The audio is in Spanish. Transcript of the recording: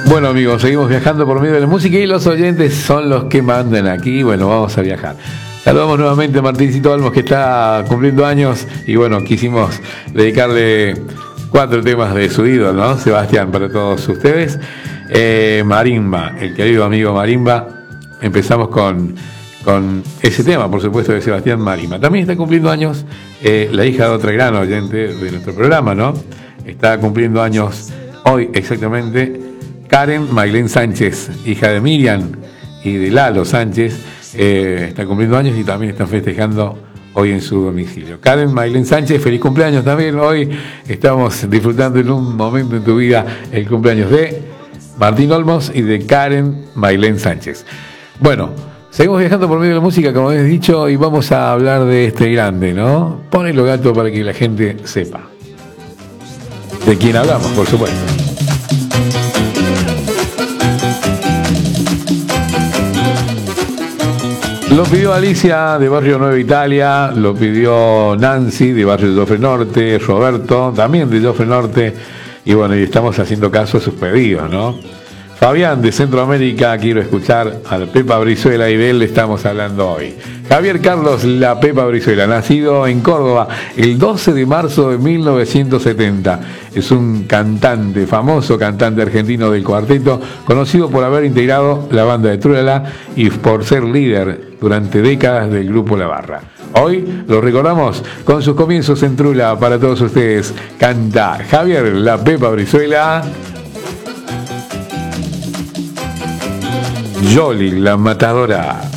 Bueno amigos, seguimos viajando por medio de la música y los oyentes son los que mandan aquí. Bueno, vamos a viajar. Saludamos nuevamente a Martincito Olmos, que está cumpliendo años, y bueno, quisimos dedicarle 4 temas de su ídolo, ¿no? Sebastián, para todos ustedes. Marimba, el querido amigo Marimba. Empezamos con ese tema, por supuesto, de Sebastián Marimba. También está cumpliendo años la hija de otra gran oyente de nuestro programa, ¿no? Está cumpliendo años hoy exactamente Karen Maylén Sánchez, hija de Miriam y de Lalo Sánchez. Está cumpliendo años y también está festejando hoy en su domicilio. Karen Maylén Sánchez, feliz cumpleaños también. Hoy estamos disfrutando en un momento en tu vida el cumpleaños de Martín Olmos y de Karen Maylén Sánchez. Bueno, seguimos viajando por medio de la música, como habéis dicho, y vamos a hablar de este grande, ¿no? Ponelo, gato, para que la gente sepa de quién hablamos, por supuesto. Lo pidió Alicia de Barrio Nueva Italia, lo pidió Nancy de Barrio Joffre Norte, Roberto también de Joffre Norte, y bueno, y estamos haciendo caso a sus pedidos, ¿no? Fabián de Centroamérica, quiero escuchar a la Pepa Brizuela, y de él estamos hablando hoy. Javier Carlos La Pepa Brizuela, nacido en Córdoba el 12 de marzo de 1970. Es un cantante, famoso cantante argentino del cuarteto, conocido por haber integrado la banda de Trulala y por ser líder durante décadas del grupo La Barra. Hoy lo recordamos con sus comienzos en Trula. Para todos ustedes canta Javier La Pepa Brizuela, Yoli la Matadora.